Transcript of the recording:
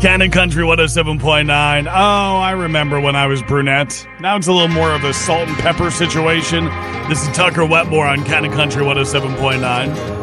Cannon Country 107.9. Oh, I remember when I was brunette. Now it's a little more of a salt and pepper situation. This is Tucker Wetmore on Cannon Country 107.9.